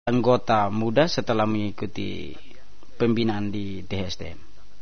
anggota muda setelah mengikuti pembinaan di THSTM?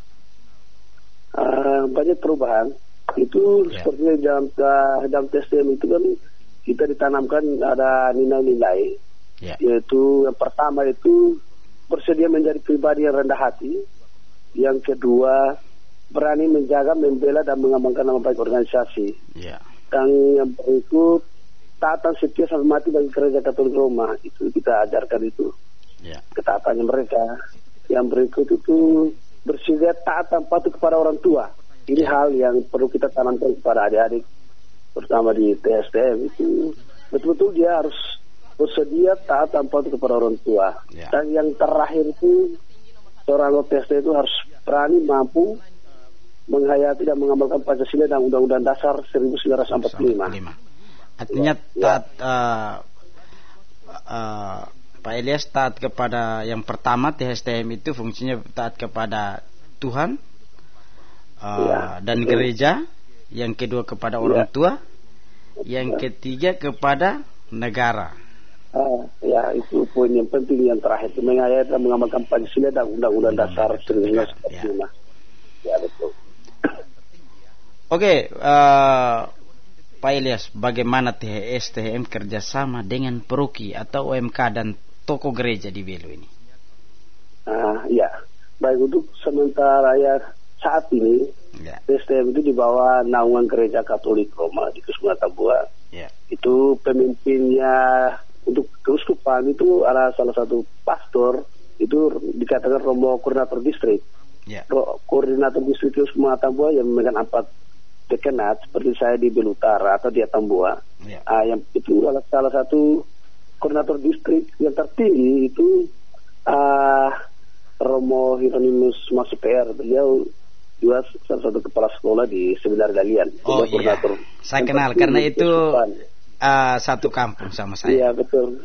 Banyak perubahan. Itu seperti dalam THSTM itu kan kita ditanamkan ada nilai-nilai. Yaitu yang pertama itu bersedia menjadi pribadi yang rendah hati. Yang kedua, berani menjaga, membela dan mengembangkan nama baik organisasi. Dan yang berikut, taatan setia sampai mati bagi Gereja Katolik Roma. Itu kita ajarkan itu. Ketaatannya mereka. Yang berikut itu bersedia taat dan patuh kepada orang tua. Ini hal yang perlu kita tanamkan kepada adik-adik, terutama di THSTM itu. Betul-betul dia harus bersedia taat dan patuh kepada orang tua. Dan yang terakhir itu, seorang anggota THSTM itu harus berani, mampu menghayati dan mengamalkan Pancasila dan Undang-Undang Dasar 1945. Artinya taat, Pak Elias, taat kepada yang pertama THSTM itu fungsinya taat kepada Tuhan dan gereja, yang kedua kepada orang tua, yang ketiga kepada negara. Itu poin yang penting yang terakhir, menghayati dan mengamalkan Pancasila dan Undang-Undang Dasar 1945. Betul. Oke, Pak Elias, bagaimana THSTM kerjasama dengan Paroki atau OMK dan toko gereja di Belu ini? Baik, untuk sementara saat ini THSTM itu di bawah naungan Gereja Katolik Roma di Keuskupan Tambua. Itu pemimpinnya untuk keuskupan itu ada salah satu pastor, itu dikatakan Romo Koordinator Distrik. Koordinator Distrik Keuskupan Tambua yang memegang 4 dekanat seperti saya di Belutara atau di Atambua. Yang itu adalah salah satu koordinator distrik yang tertinggi itu Romo Hieronymus Mas PR. Beliau juga salah satu kepala sekolah di Seminar Galian. Saya kenal karena itu satu kampung sama saya. Betul.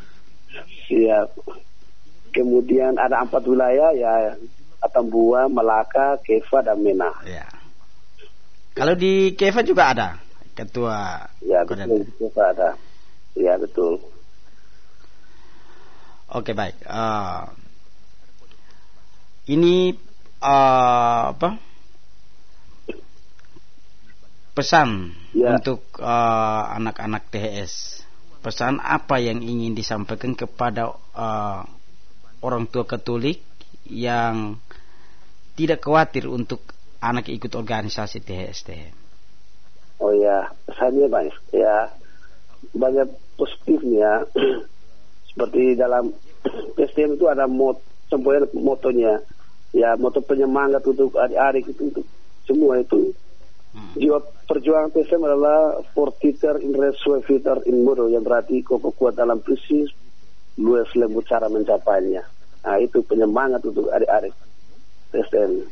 Kemudian ada 4 wilayah, Atambua, Malaka, Keva, dan Mena. Kalau di Keva juga ada ketua. Betul, di Keva ada. Betul. Oke, baik. Ini pesan untuk anak-anak THS. Pesan apa yang ingin disampaikan kepada orang tua Katolik yang tidak khawatir untuk anak ikut organisasi THSTM? Pesannya banyak. Banyak positifnya. Seperti dalam THSTM itu ada motonya. Moto penyemangat untuk adik-adik itu, untuk semua itu. Jiwa perjuangan THSTM adalah fortiter in res suaviter in modo, yang berarti kokoh kuat dalam krisis, luas lembut cara mencapainya. Itu penyemangat untuk adik-adik THSTM.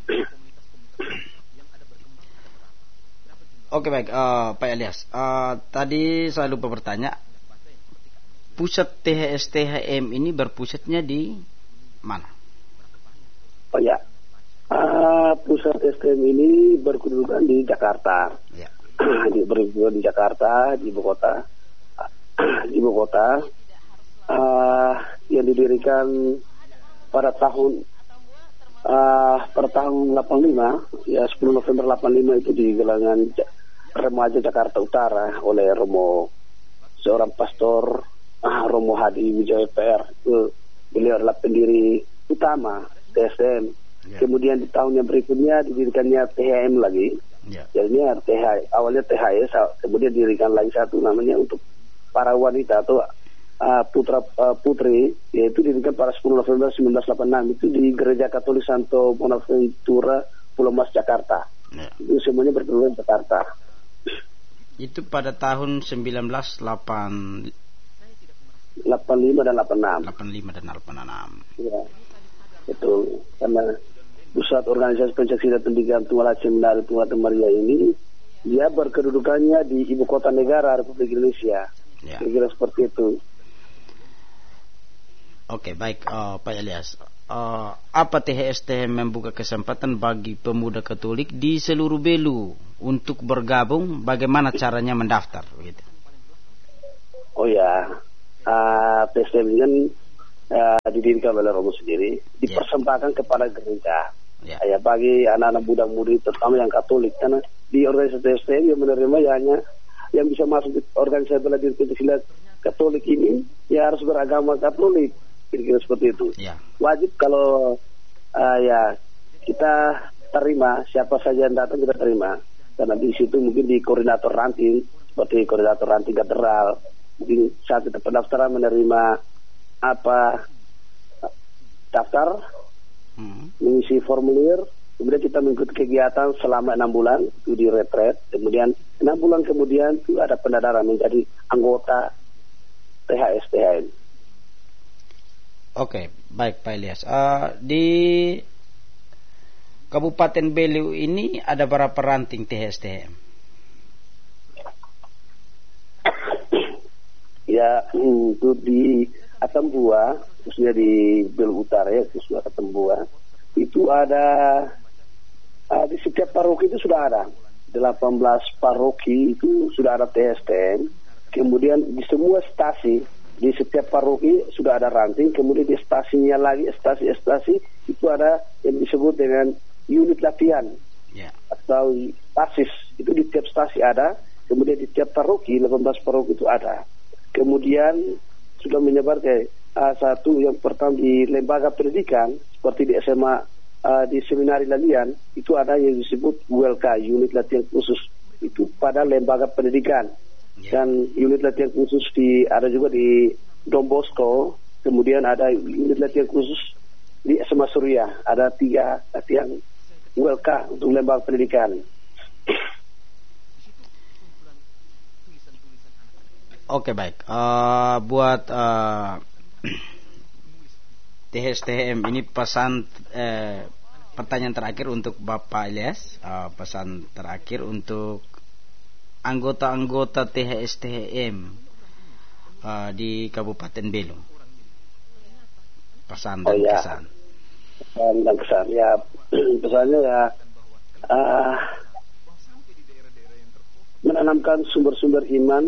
Oke, baik, Pak Elias. Tadi saya lupa bertanya, pusat THSTM ini berpusatnya di mana? Pusat STM ini berkedudukan di Jakarta. Berkedudukan di Jakarta, di ibu kota. Yang didirikan pada tahun 85, 10 November 85 itu di Gelangan Remaja Jakarta Utara oleh seorang pastor Romo Hadi Wijaya PR. Beliau adalah pendiri utama THSTM. Kemudian di tahun yang berikutnya didirikannya THM lagi. Jadinya awalnya THS, kemudian didirikan lagi satu namanya untuk para wanita atau putra putri, yaitu didirikan pada 10 November 1986 itu di Gereja Katolik Santo Bonaventura Pulau Mas Jakarta. Itu semuanya berkedudukan Jakarta. Itu pada tahun 1985 dan 86. Betul. Karena pusat organisasi Pencaksilat Pendidikan Tunggal Seminari Tunggal Maria ini dia berkedudukannya di ibu kota negara Republik Indonesia. Kira-kira seperti itu. Oke, baik, Pak Elias. Apa THSTM membuka kesempatan bagi pemuda Katolik di seluruh Belu untuk bergabung? Bagaimana caranya mendaftar? Gitu. THSTM kan didirikan oleh Romo sendiri dipersembahkan kepada gereja. Ya, bagi anak-anak muda-mudi terutama yang Katolik, karena di organisasi STM yang menerima hanya yang bisa masuk di organisasi bela diri Pancasila Katolik ini ya harus beragama Katolik, kira-kira seperti itu. Wajib kalau kita terima siapa saja yang datang kita terima, karena di situ mungkin di koordinator ranting seperti koordinator ranting katedral mungkin saat kita pendaftaran menerima daftar, mengisi formulir, kemudian kita mengikuti kegiatan selama 6 bulan itu di retret, kemudian 6 bulan kemudian itu ada pendaftaran menjadi anggota THSTHM. Oke, baik Pak Ilyas. Di Kabupaten Belu ini ada berapa ranting THSTHM? Ya, itu di Atambua, khususnya di Belu Utara ya, khususnya Atambua, itu ada di setiap paroki itu sudah ada 18 paroki itu sudah ada THSTM. Kemudian di semua stasi di setiap paroki sudah ada ranting. Kemudian di stasinya lagi stasi itu ada yang disebut dengan unit latihan atau basis, itu di tiap stasi ada. Kemudian di tiap paroki 18 paroki itu ada. Kemudian sudah menyebar ke satu yang pertama di lembaga pendidikan seperti di SMA, di seminari Lalian itu ada yang disebut ULK, unit latihan khusus, itu pada lembaga pendidikan. Dan unit latihan khusus ada juga di Don Bosco. Kemudian ada unit latihan khusus di SMA Surya, ada 3 latihan ULK untuk lembaga pendidikan. Oke, baik. Buat THSTHM ini pesan pertanyaan terakhir untuk Bapak Ilyas, pesan terakhir untuk anggota-anggota THSTHM di Kabupaten Belu. Pesan dan kesan. Pesan dan kesan ya, pesannya ya menanamkan sumber-sumber iman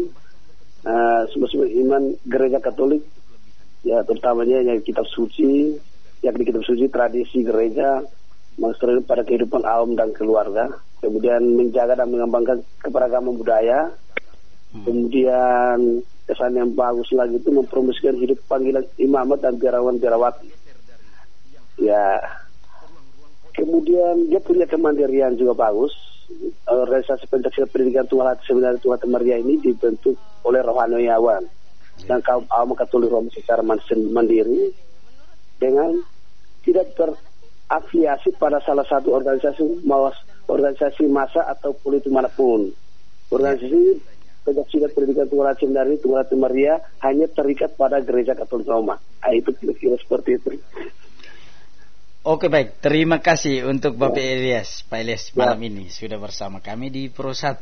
gereja Katolik ya, terutamanya yang kitab suci, yakni kitab suci tradisi gereja, mengatur pada kehidupan awam dan keluarga, kemudian menjaga dan mengembangkan keberagaman budaya, kemudian kesan yang bagus lagi itu mempromosikan hidup panggilan imamat dan biarawan-biarawati ya, kemudian dia punya kemandirian juga bagus. Organisasi Pancasila Pendidikan Tunggal Hati Seminari Tuhan Maria ini dibentuk oleh rohaniawan dan kaum awam Katolik Roma secara mandiri dengan tidak terafiliasi pada salah satu organisasi massa atau politik manapun. Organisasi Pancasila Pendidikan Tunggal Hati Seminari Tuhan Maria hanya terikat pada Gereja Katolik Roma. Itu kira-kira seperti itu. Oke, baik, terima kasih untuk Bapak Ilyas, Pak Ilyas malam ini sudah bersama kami di Pro 1.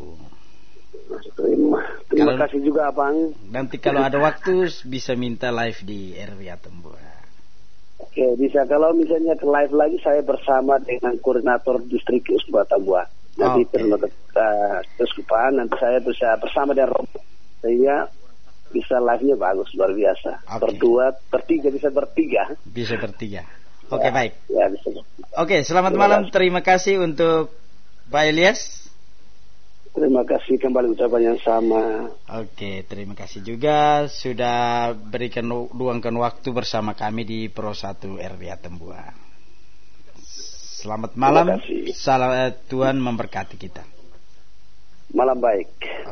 Terima kasih juga Abang. Nanti kalau ada waktu bisa minta live di RW Atambua. Oke, bisa. Kalau misalnya ke live lagi saya bersama dengan koordinator distrik Uskup Atambua. Nanti Keuskupan nanti saya bisa bersama dengan Romo. Sehingga bisa live-nya bagus, luar biasa. Berdua, bertiga, bisa bertiga. Bisa bertiga. Oke, baik. Ya, bisa. Oke, selamat malam. Terima kasih untuk Pak Ilyas. Terima kasih kembali ucapan yang sama. Oke, terima kasih juga sudah luangkan waktu bersama kami di Pro 1 RW Atambua. Selamat malam. Salam Tuhan memberkati kita. Malam baik.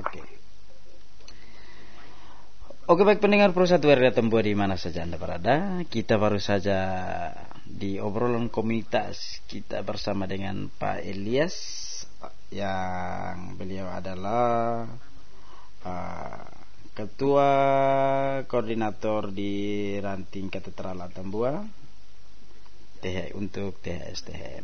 Oke, baik pendengar Pro 1 RW Atambua di mana saja Anda berada. Kita baru saja di obrolan komunitas kita bersama dengan Pak Ilyas, yang beliau adalah ketua koordinator di Ranting Katedral Atambua untuk THSTHM.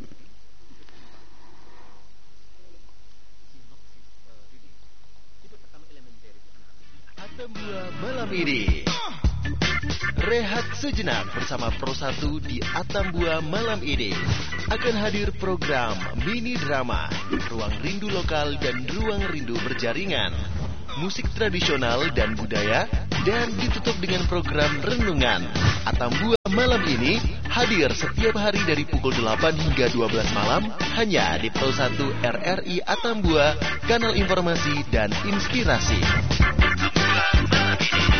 Atambua malam ini. Rehat sejenak bersama Pro 1 di Atambua malam ini. Akan hadir program mini drama, ruang rindu lokal dan ruang rindu berjaringan. musik tradisional dan budaya, dan ditutup dengan program renungan. Atambua malam ini hadir setiap hari dari pukul 8 hingga 12 malam hanya di Pro 1 RRI Atambua, kanal informasi dan inspirasi.